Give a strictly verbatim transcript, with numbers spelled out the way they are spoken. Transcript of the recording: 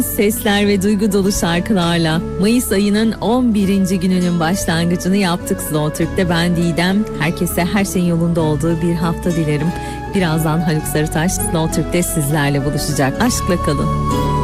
Sesler ve duygu dolu şarkılarla Mayıs ayının on birinci gününün başlangıcını yaptık Slow Türk'te. Ben Didem. Herkese her şeyin yolunda olduğu bir hafta dilerim. Birazdan Haluk Sarıtaş Slow Türk'te sizlerle buluşacak. Aşkla kalın.